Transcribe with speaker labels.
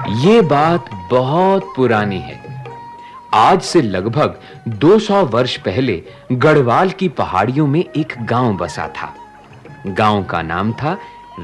Speaker 1: ये बात बहुत पुरानी है। आज से लगभग 200 वर्ष पहले गढ़वाल की पहाड़ियों में एक गांव बसा था। गांव का नाम था